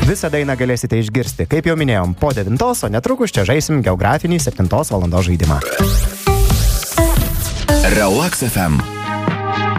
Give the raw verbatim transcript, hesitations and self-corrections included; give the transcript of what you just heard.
Visą dainą galėsite išgirsti, kaip jau minėjom, po devintos, o netrukus čia žaisim geografinį septintos valandos žaidimą. Relax F M.